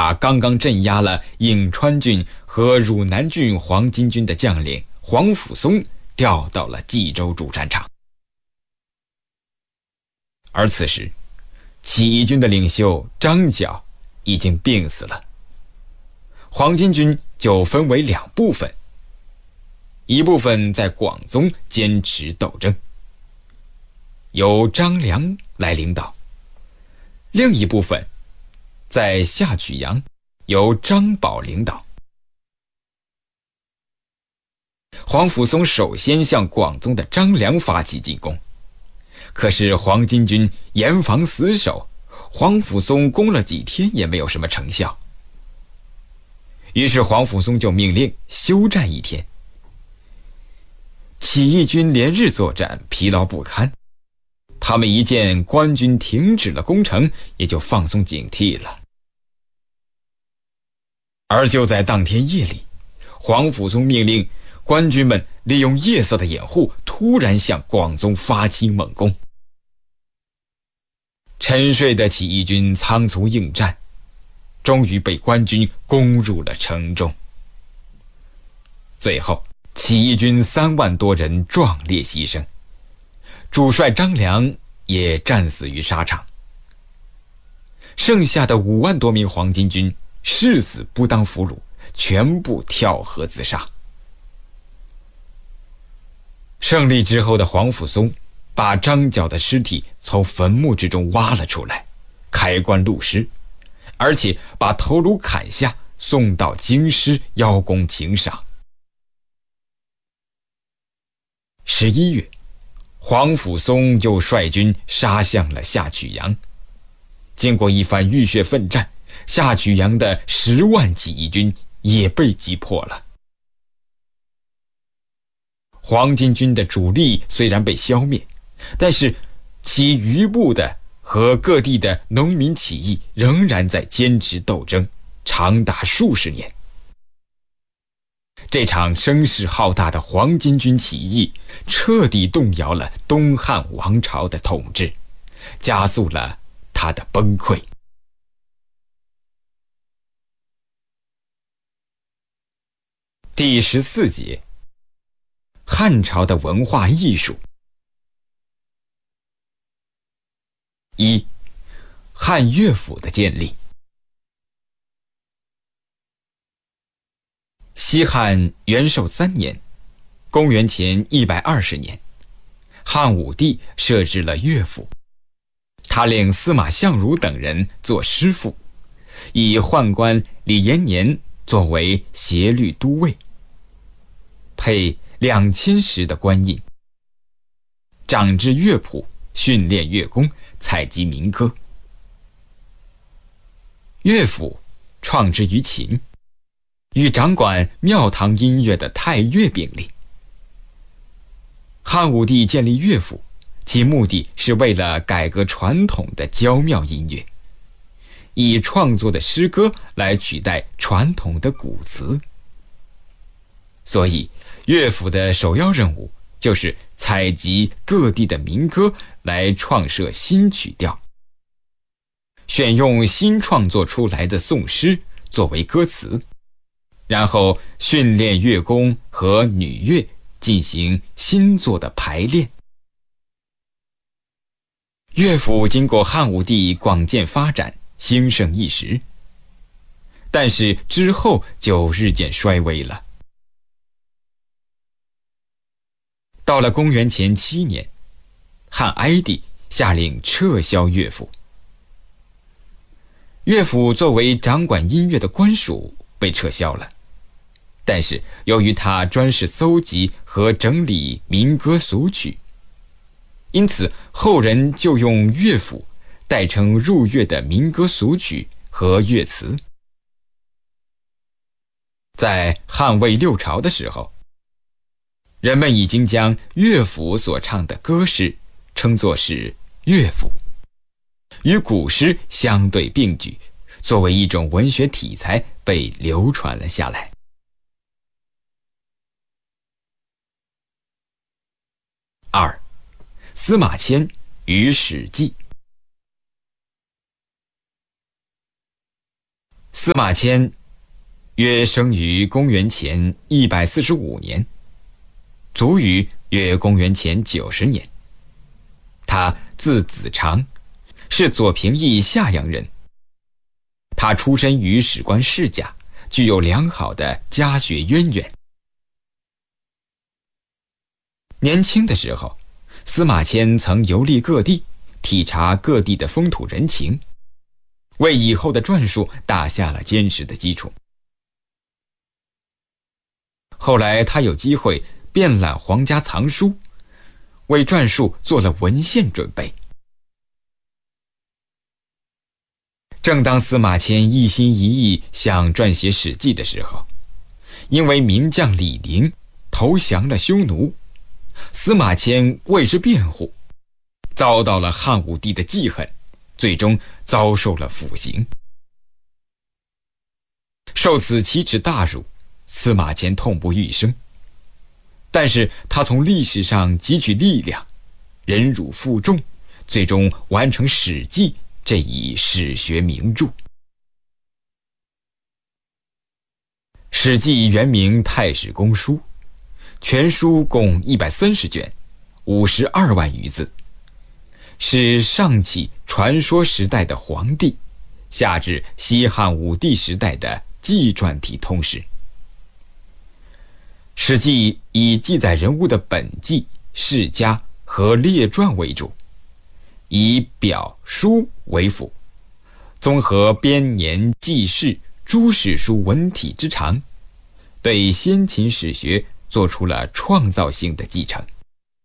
把刚刚镇压了颍川郡和汝南郡黄巾军的将领黄甫松调到了冀州主战场。而此时，起义军的领袖张角已经病死了，黄巾军就分为两部分，一部分在广宗坚持斗争，由张良来领导；另一部分在下曲阳，由张宝领导。黄甫松首先向广宗的张良发起进攻，可是黄巾军严防死守，黄甫松攻了几天也没有什么成效。于是黄甫松就命令休战一天。起义军连日作战，疲劳不堪，他们一见官军停止了攻城，也就放松警惕了。而就在当天夜里，黄甫松命令官军们利用夜色的掩护，突然向广宗发起猛攻。沉睡的起义军仓促应战，终于被官军攻入了城中。最后起义军3万多人壮烈牺牲，主帅张良也战死于沙场。剩下的5万多名黄巾军誓死不当俘虏，全部跳河自杀。胜利之后的黄甫松把张角的尸体从坟墓之中挖了出来，开棺录尸，而且把头颅砍下，送到京师邀功请赏。11月，黄甫松又率军杀向了下曲阳。经过一番浴血奋战，下曲阳的10万起义军也被击破了。黄巾军的主力虽然被消灭，但是其余部的和各地的农民起义仍然在坚持斗争，长达数十年。这场声势浩大的黄巾军起义彻底动摇了东汉王朝的统治，加速了它的崩溃。第14节，汉朝的文化艺术。1. 汉乐府的建立。西汉元寿3年，公元前120年，汉武帝设置了乐府，他令司马相如等人做师傅，以宦官李延年作为协律都尉，配2000石的官印，掌制乐谱，训练乐工，采集民歌。乐府创之于秦，与掌管庙堂音乐的太乐并立。汉武帝建立乐府，其目的是为了改革传统的娇妙音乐，以创作的诗歌来取代传统的古词。所以乐府的首要任务就是采集各地的民歌来创设新曲调，选用新创作出来的颂诗作为歌词，然后训练乐工和女乐进行新作的排练。乐府经过汉武帝广建发展，兴盛一时，但是之后就日渐衰微了。到了公元前7年，汉哀帝下令撤销乐府。乐府作为掌管音乐的官署被撤销了，但是由于它专事搜集和整理民歌俗曲，因此后人就用乐府代称入乐的民歌俗曲和乐词。在汉魏六朝的时候，人们已经将乐府所唱的歌诗称作是乐府，与古诗相对并举，作为一种文学题材被流传了下来。2. 司马迁与《史记》。 司马迁约生于公元前145年，卒于约公元前90年。他字子长，是左平邑夏阳人。他出身于史官世家，具有良好的家学渊源。年轻的时候，司马迁曾游历各地，体察各地的风土人情，为以后的传述打下了坚实的基础。后来他有机会遍览皇家藏书，为传述做了文献准备。正当司马迁一心一意想撰写《史记》的时候，因为名将李陵投降了匈奴，司马迁为之辩护，遭到了汉武帝的记恨，最终遭受了腐刑。受此奇耻大辱，司马迁痛不欲生。但是他从历史上汲取力量，忍辱负重，最终完成《史记》这一史学名著。《史记》原名《太史公书》，全书共130卷，52万余字，是上起传说时代的皇帝，下至西汉武帝时代的纪传体通史。《史记》以记载人物的本纪、世家和列传为主，以表书为辅，综合编年记事诸史书文体之长，对先秦史学做出了创造性的继承。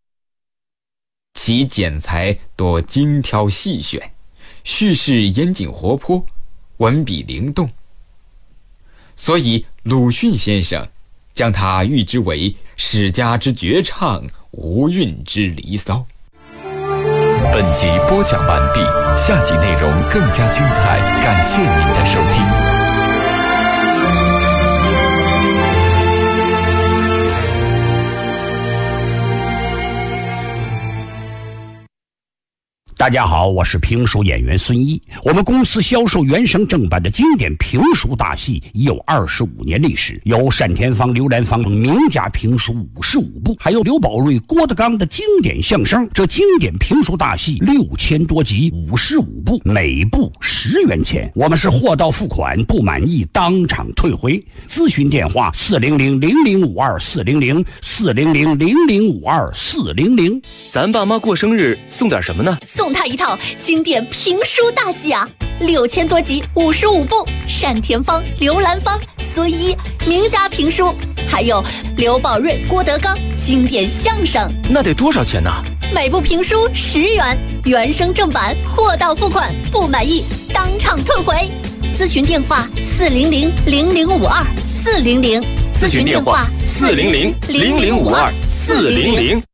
其剪裁多精挑细选，叙事严谨活泼，文笔灵动，所以鲁迅先生将它誉之为史家之绝唱，无韵之离骚。 本集播讲完毕，下集内容更加精彩，感谢您的收听。 大家好，我是评书演员孙一。我们公司销售原声正版的经典评书大戏已有25年历史，有单田芳、刘兰芳名家评书55部，还有刘宝瑞、郭德纲的经典相声。这经典评书大戏6000多集，55部，每部10元钱。我们是货到付款，不满意当场退回。咨询电话400-0052-400，400-0052-400。 咱爸妈过生日送点什么呢？ 送他一套经典评书大戏啊，6000多集，55部，单田芳、刘兰芳、孙一名家评书，还有刘宝瑞、郭德纲经典相声。 那得多少钱呢？ 每部评书10元，原声正版，货到付款，不满意当场退回。咨询电话400-0052-400， 咨询电话400-0052-400。